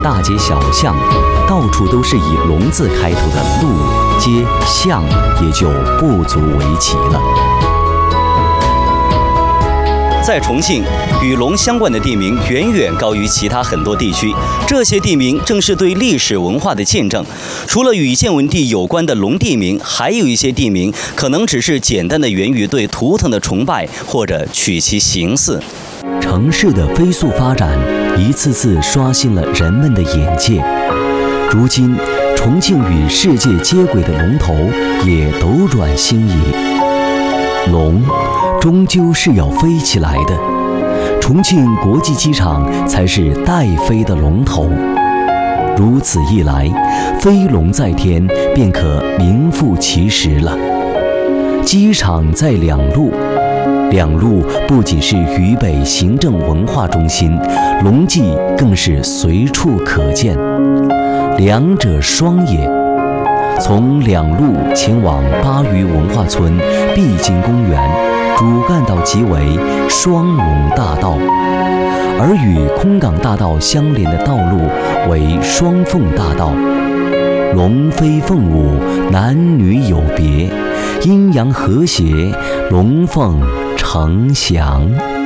大街小巷，到处都是以龙字开头的路、街、巷，也就不足为奇了。在重庆，与龙相关的地名远远高于其他很多地区。这些地名正是对历史文化的见证。除了与建文帝有关的龙地名，还有一些地名可能只是简单的源于对图腾的崇拜，或者取其形似。城市的飞速发展，一次次刷新了人们的眼界。如今，重庆与世界接轨的龙头也斗转星移。龙终究是要飞起来的，重庆国际机场才是待飞的龙头。如此一来，飞龙在天便可名副其实了。机场在两路，两路不仅是渝北行政文化中心，龙迹更是随处可见，两者双也。从两路前往巴渝文化村必经公园，主干道即为双龙大道，而与空港大道相连的道路为双凤大道。龙飞凤舞，男女有别，阴阳和谐，龙凤呈祥。